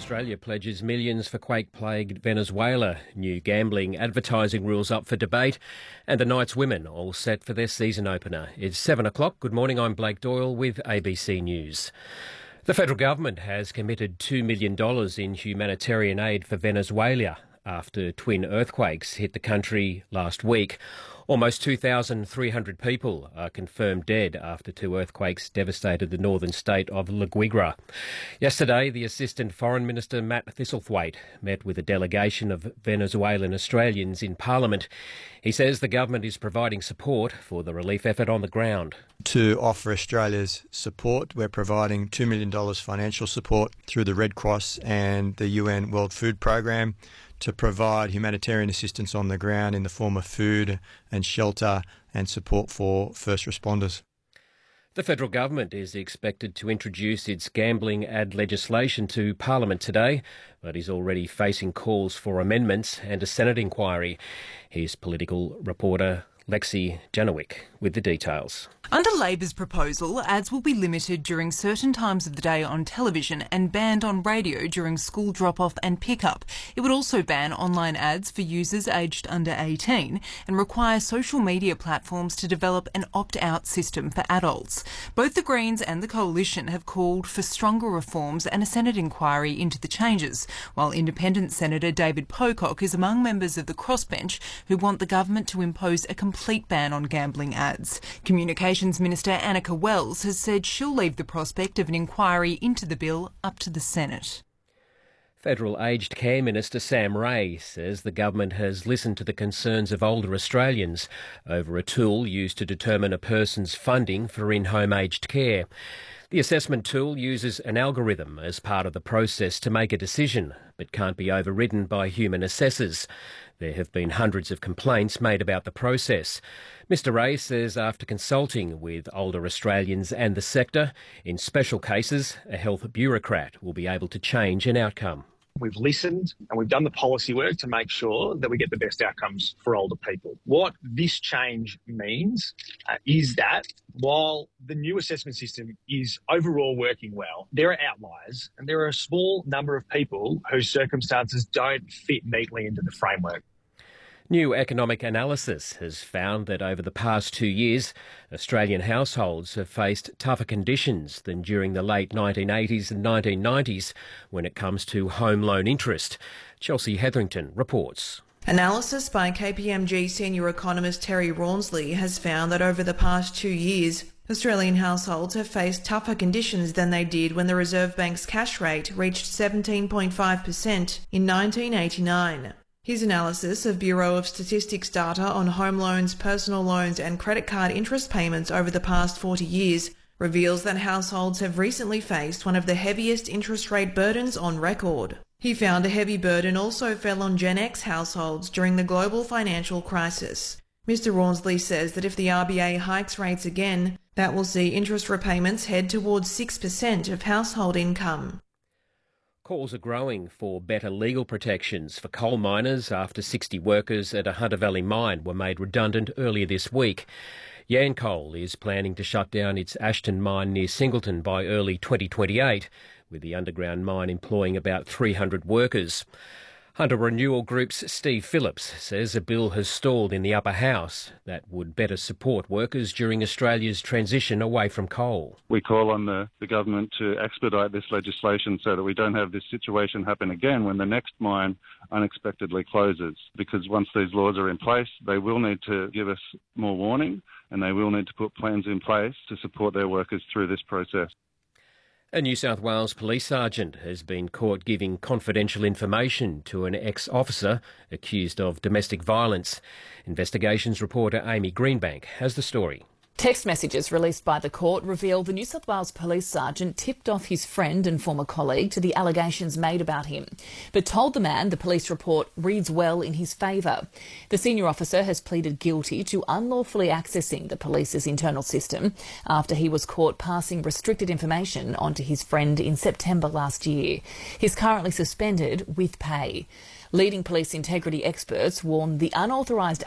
Australia pledges millions for quake-plagued Venezuela, new gambling advertising rules up for debate, and the Knights women all set for their season opener. It's 7 o'clock. Good morning, I'm Blake Doyle with ABC News. The federal government has committed $2 million in humanitarian aid for Venezuela after twin earthquakes hit the country last week. Almost 2,300 people are confirmed dead after two earthquakes devastated the northern state of La Guaira. Yesterday, the Assistant Foreign Minister Matt Thistlethwaite met with a delegation of Venezuelan Australians in Parliament. He says the government is providing support for the relief effort on the ground. To offer Australia's support, we're providing $2 million financial support through the Red Cross and the UN World Food Programme to provide humanitarian assistance on the ground in the form of food and shelter and support for first responders. The federal government is expected to introduce its gambling ad legislation to Parliament today, but is already facing calls for amendments and a Senate inquiry. Here's political reporter Lexi Janowick with the details. Under Labor's proposal, ads will be limited during certain times of the day on television and banned on radio during school drop-off and pick-up. It would also ban online ads for users aged under 18 and require social media platforms to develop an opt-out system for adults. Both the Greens and the Coalition have called for stronger reforms and a Senate inquiry into the changes, while Independent Senator David Pocock is among members of the crossbench who want the government to impose a complete ban on gambling ads. Communications Minister Annika Wells has said she'll leave the prospect of an inquiry into the bill up to the Senate. Federal Aged Care Minister Sam Ray says the government has listened to the concerns of older Australians over a tool used to determine a person's funding for in-home aged care. The assessment tool uses an algorithm as part of the process to make a decision, but can't be overridden by human assessors. There have been hundreds of complaints made about the process. Mr Ray says after consulting with older Australians and the sector, in special cases, a health bureaucrat will be able to change an outcome. We've listened and we've done the policy work to make sure that we get the best outcomes for older people. What this change means is that while the new assessment system is overall working well, there are outliers and there are a small number of people whose circumstances don't fit neatly into the framework. New economic analysis has found that over the past 2 years, Australian households have faced tougher conditions than during the late 1980s and 1990s when it comes to home loan interest. Chelsea Hetherington reports. Analysis by KPMG senior economist Terry Rawnsley has found that over the past 2 years, Australian households have faced tougher conditions than they did when the Reserve Bank's cash rate reached 17.5% in 1989. His analysis of Bureau of Statistics data on home loans, personal loans and credit card interest payments over the past 40 years reveals that households have recently faced one of the heaviest interest rate burdens on record. He found a heavy burden also fell on Gen X households during the global financial crisis. Mr Rawnsley says that if the RBA hikes rates again, that will see interest repayments head towards 6% of household income. Calls are growing for better legal protections for coal miners after 60 workers at a Hunter Valley mine were made redundant earlier this week. Yancoal is planning to shut down its Ashton mine near Singleton by early 2028, with the underground mine employing about 300 workers. Hunter Renewal Group's Steve Phillips says a bill has stalled in the upper house that would better support workers during Australia's transition away from coal. We call on the government to expedite this legislation so that we don't have this situation happen again when the next mine unexpectedly closes. Because once these laws are in place, they will need to give us more warning and they will need to put plans in place to support their workers through this process. A New South Wales police sergeant has been caught giving confidential information to an ex-officer accused of domestic violence. Investigations reporter Amy Greenbank has the story. Text messages released by the court reveal the New South Wales police sergeant tipped off his friend and former colleague to the allegations made about him, but told the man the police report reads well in his favour. The senior officer has pleaded guilty to unlawfully accessing the police's internal system after he was caught passing restricted information onto his friend in September last year. He's currently suspended with pay. Leading police integrity experts warn the unauthorised